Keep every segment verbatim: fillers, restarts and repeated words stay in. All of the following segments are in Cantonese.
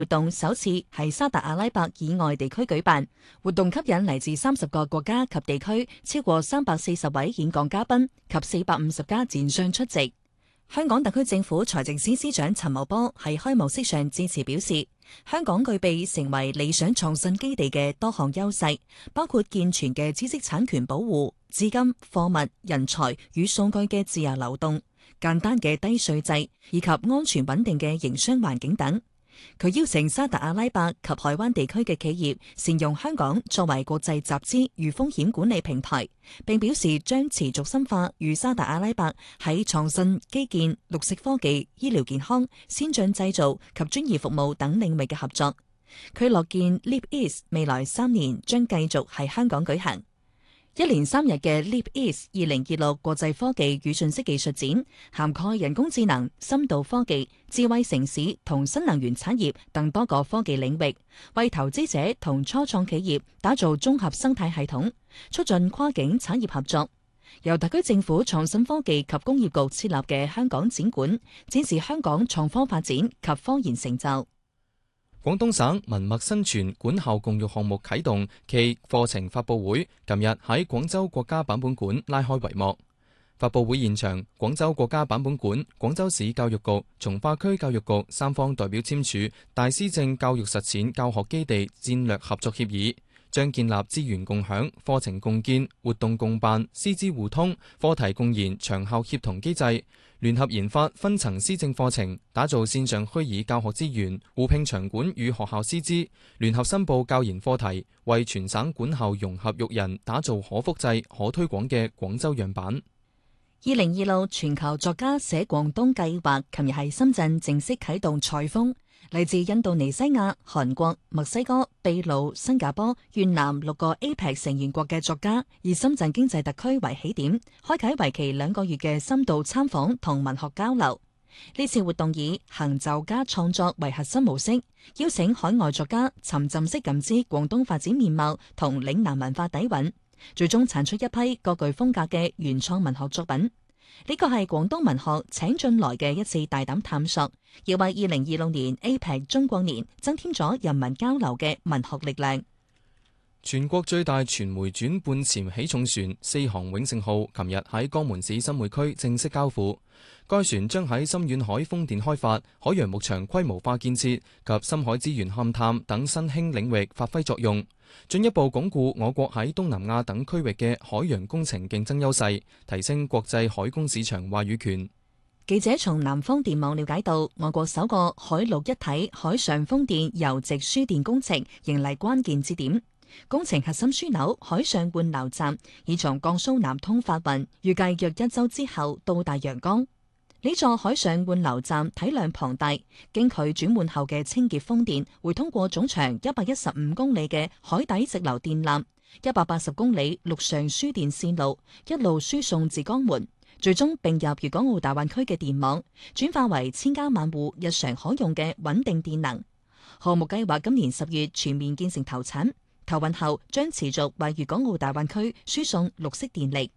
活動首次喺沙特阿拉伯以外地區舉辦，活動吸引嚟自三十個國家及地區超過三百四十位演講嘉賓及四百五十家展商出席。香港特區政府財政司司長陳茂波喺開幕式上致辭表示，香港具備成為理想創新基地嘅多項優勢，包括健全嘅知識產權保護、資金、貨物、人才與數據嘅自由流動、簡單嘅低稅制以及安全穩定嘅營商環境等。佢邀請沙特阿拉伯及海灣地區嘅企業善用香港作為國際集資與風險管理平台，並表示將持續深化與沙特阿拉伯喺創新、基建、綠色科技、醫療健康、先進製造及專業服務等領域嘅合作。佢樂見 Leap East 未來三年將繼續喺香港舉行。一連三日嘅 Leap East 二零二六國際科技與信息技術展，涵蓋人工智能、深度科技、智慧城市同新能源產業等多個科技領域，為投資者同初創企業打造綜合生態系統，促進跨境產業合作。由特區政府創新科技及工業局設立嘅香港展館，展示香港創科發展及科研成就。 廣東省文墨新傳管校共育項目啟動暨課程發佈會，琴日喺廣州國家版本館拉開帷幕。發佈會現場，廣州國家版本館、廣州市教育局、從化區教育局三方代表簽署大施政教育實踐教學基地戰略合作協議，將建立資源共享、課程共建、活動共辦、師資互通、課題共研長效協同機制，聯合研發分層施政課程，打造線上虛擬教學資源，互聘場館與學校師資，聯合申報教研課題，為全省管校融合育人打造可複製、可推廣嘅廣州樣板。 二零二六全球作家寫廣東計劃琴日喺深圳正式啟動賽風。嚟自印度尼西亞、韓國、墨西哥、秘魯、新加坡、越南六個 A P E C 成員國嘅作家，以深圳經濟特區為起點，開啟為期兩個月嘅深度參訪同文學交流。呢次活動以行就加創作為核心模式，邀請海外作家沉浸式感知廣東發展面貌同嶺南文化底蘊，最終產出一批各具風格嘅原創文學作品。呢個係廣東文學請進來嘅一次大膽探索，亦為二零二六年 A P E C 中國年增添咗人民交流嘅文學力量。 全國最大傳媒轉半潛起重船四航永盛號，琴日喺江門市新會區正式交付。該船將喺深遠海風電開發、海洋牧場規模化建設及深海資源勘探等新興領域發揮作用，進一步鞏固我國喺東南亞等區域嘅海洋工程競爭優勢，提升國際海工市場話語權。 記者從南方電網了解到，我國首個海陸一體海上風電郵直輸電工程迎嚟關鍵節點。工程核心樞紐海上換流站已從江蘇南通發運，預計約一周之後到達陽江。呢座海上換流站體量龐大，經佢轉換後嘅清潔風電會通過總長一百一十五公里嘅海底直流電纜、一百八十公里陸上輸電線路，一路輸送至江門，最終並入粵港澳大灣區嘅電網，轉化為千家萬戶日常可用嘅穩定電能。項目計劃今年十月全面建成投產。投運後將持續為粵港澳大灣區輸送綠色電力。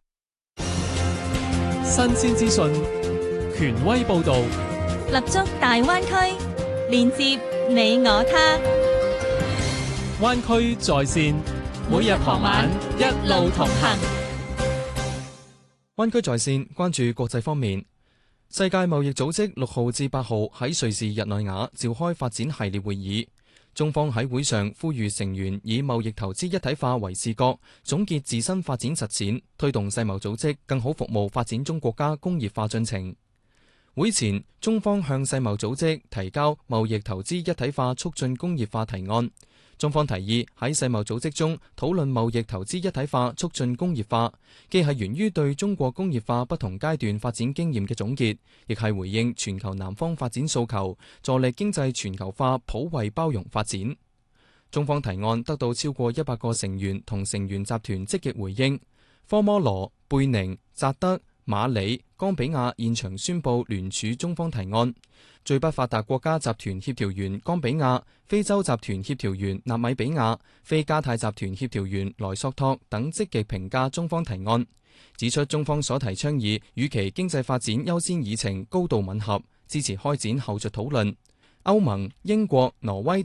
新鮮資訊，權威報道， 立足大灣區，連接你我他。 灣區在線，每日傍晚一路同行。 灣區在線關注國際方面，世界貿易組織六號至八號喺瑞士日內瓦召開發展系列會議。中方喺會上呼籲成員以貿易投資一體化為視角，總結自身發展實踐，推動世貿組織更好服務發展中國家工業化進程。會前，中方向世貿組織提交貿易投資一體化促進工業化提案。中方提議喺世貿組織中討論貿易投資一體化促進工業化，既係源於對中國工業化不同階段發展經驗嘅總結，亦係回應全球南方發展訴求，助力經濟全球化普惠包容發展。中方提案得到超過一百個成員同成員集團積極回應。科摩羅、貝寧、扎德、馬里、岡比亞現場宣布聯署中方提案。最不發達國家集團協調員岡比亞、非洲集團協調員納米比亞、非加泰集團協調員萊索托等積極評價中方提案，指出中方所提倡議與其經濟發展優先議程高度吻合，支持開展後續討論。 歐盟、英國、挪威